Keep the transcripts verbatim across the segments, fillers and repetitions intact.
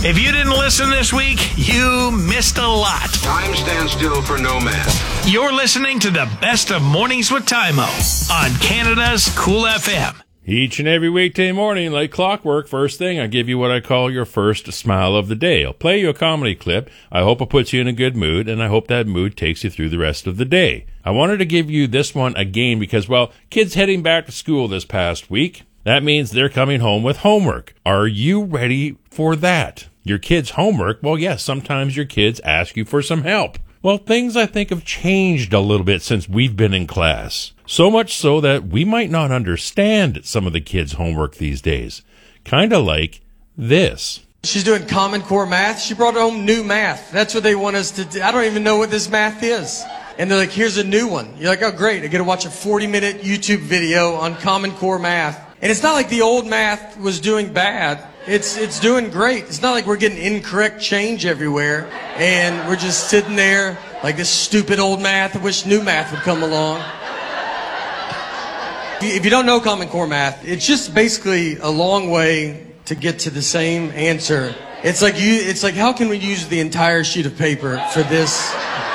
If you didn't listen this week, you missed a lot. Time stands still for no man. You're listening to the best of Mornings with Tymo on Canada's Cool F M. Each and every weekday morning, like clockwork, first thing, I give you what I call your first smile of the day. I'll play you a comedy clip. I hope it puts you in a good mood, and I hope that mood takes you through the rest of the day. I wanted to give you this one again because, well, kids heading back to school this past week. That means they're coming home with homework. Are you ready for that? Your kids' homework? Well, yes, sometimes your kids ask you for some help. Well, things I think have changed a little bit since we've been in class. So much so that we might not understand some of the kids' homework these days. Kind of like this. She's doing Common Core math. She brought home new math. That's what they want us to do. I don't even know what this math is. And they're like, here's a new one. You're like, oh, great. I get to watch a forty-minute YouTube video on Common Core math. And it's not like the old math was doing bad. It's it's doing great. It's not like we're getting incorrect change everywhere and we're just sitting there like this stupid old math. I wish new math would come along. If you don't know Common Core math, it's just basically a long way to get to the same answer. It's like you. It's like how can we use the entire sheet of paper for this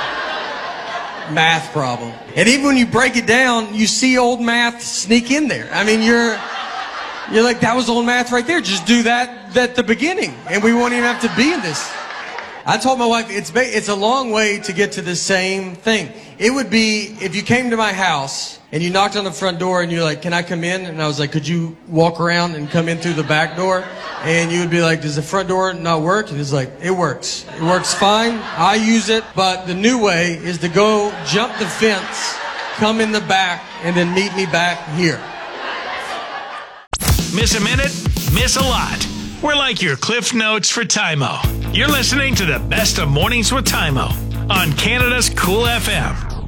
math problem? And even when you break it down, you see old math sneak in there. I mean, you're. You're like, that was old math right there. Just do that at the beginning, and we won't even have to be in this. I told my wife, it's ba- it's a long way to get to the same thing. It would be if you came to my house and you knocked on the front door and you're like, can I come in? And I was like, could you walk around and come in through the back door? And you would be like, does the front door not work? And it's like, it works. It works fine. I use it. But the new way is to go jump the fence, come in the back, and then meet me back here. Miss a minute? Miss a lot. We're like your Cliff Notes for Tymo. You're listening to the best of Mornings with Tymo on Canada's Cool F M.